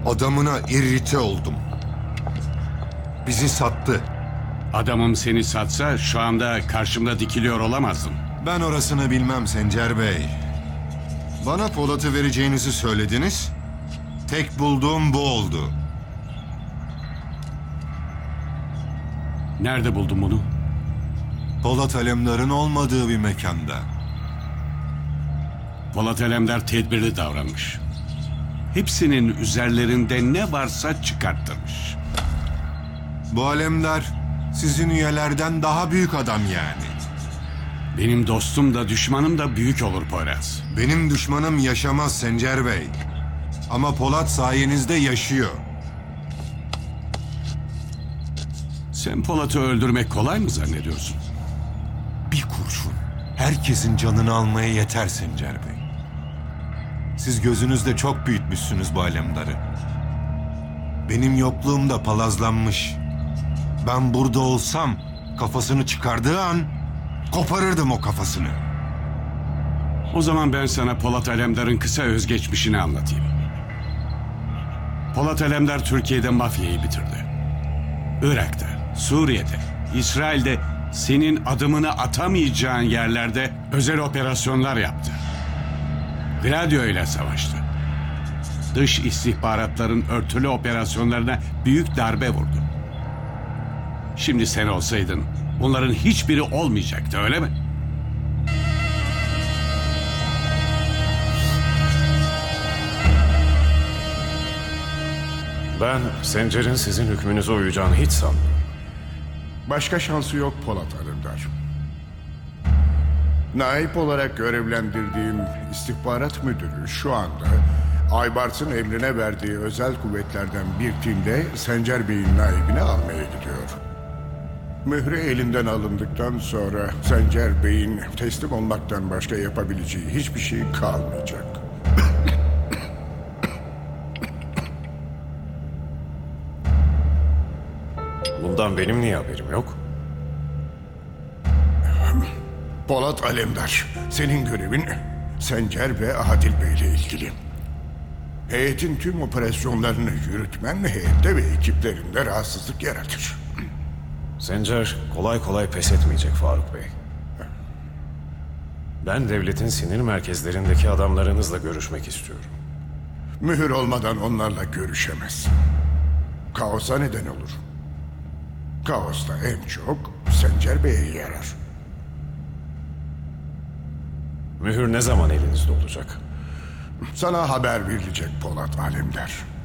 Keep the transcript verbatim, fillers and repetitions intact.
Adamına irrite oldum. Bizi sattı. Adamım seni satsa şu anda karşımda dikiliyor olamazdın. Ben orasını bilmem Sencer Bey. Bana Polat'ı vereceğinizi söylediniz. Tek bulduğum bu oldu. Nerede buldun bunu? Polat Alemdar'ın olmadığı bir mekanda. Polat Alemdar tedbirli davranmış. Hepsinin üzerlerinde ne varsa çıkarttırmış. Bu Alemdar sizin üyelerden daha büyük adam yani. Benim dostum da düşmanım da büyük olur Poyraz. Benim düşmanım yaşamaz Sencer Bey. Ama Polat sayenizde yaşıyor. Sen Polat'ı öldürmek kolay mı zannediyorsun? Bir kurşun herkesin canını almaya yeter Sencer Bey. Siz gözünüzde çok büyütmüşsünüz bu Alemdar'ı. Benim yokluğumda palazlanmış. Ben burada olsam kafasını çıkardığı an koparırdım o kafasını. O zaman ben sana Polat Alemdar'ın kısa özgeçmişini anlatayım. Polat Alemdar Türkiye'de mafyayı bitirdi. Irak'ta, Suriye'de, İsrail'de senin adımını atamayacağın yerlerde özel operasyonlar yaptı. Gladio ile savaştı. Dış istihbaratların örtülü operasyonlarına büyük darbe vurdu. Şimdi sen olsaydın bunların hiçbiri olmayacaktı, öyle mi? Ben Sencer'in sizin hükmünüze uyacağını hiç sanmıyorum. Başka şansı yok Polat Alemdar. Naip olarak görevlendirdiğim istihbarat müdürü şu anda Aybars'ın emrine verdiği özel kuvvetlerden bir timle Sencer Bey'in naibini almaya gidiyor. Mührü elinden alındıktan sonra Sencer Bey'in teslim olmaktan başka yapabileceği hiçbir şey kalmayacak. Bundan benim niye haberim yok? Polat Alemdar, senin görevin Sencer ve Adil Bey'le ilgili. Heyetin tüm operasyonlarını yürütmen heyette ve ekiplerinde rahatsızlık yaratır. Sencer kolay kolay pes etmeyecek Faruk Bey. Ben devletin sinir merkezlerindeki adamlarınızla görüşmek istiyorum. Mühür olmadan onlarla görüşemez. Kaosa neden olur. Kaos da en çok Sencer Bey'e yarar. Mühür ne zaman elinizde olacak? Sana haber verilecek Polat Alemdar.